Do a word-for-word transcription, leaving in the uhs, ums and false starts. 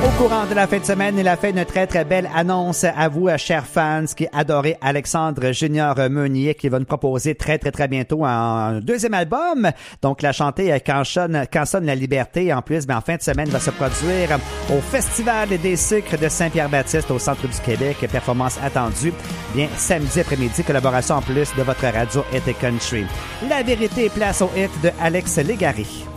Au courant de la fin de semaine, il a fait une très très belle annonce à vous, chers fans, qui adorez Alexandre Junior Meunier, qui va nous proposer très très très bientôt un deuxième album. Donc la chantée Quand sonne, quand sonne la liberté. En plus, ben, en fin de semaine, va se produire au Festival des sucres de Saint-Pierre-Baptiste au centre du Québec. Performance attendue. Bien, samedi après-midi, collaboration en plus de votre radio Été Country. La vérité, place au hit de Alex Légaré.